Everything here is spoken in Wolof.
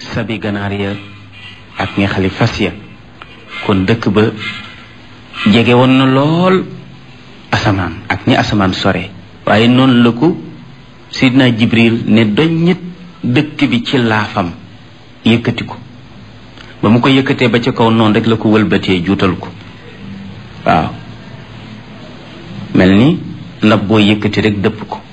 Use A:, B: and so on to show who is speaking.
A: sabi ganaar ya ak ñaxali fas ya kon dëkk ba jege woon na lool asamaan ak ñi asamaan sore waaye noonu la ko sidna Jibril ne doññit dëkk bi ci laafam yëkkati ko ba mu ko yëkkatee ba ca kaw noonu rek la ko wëlbatee juutal ko waaw mel ni ndab boo yëkkati rek dëpp ko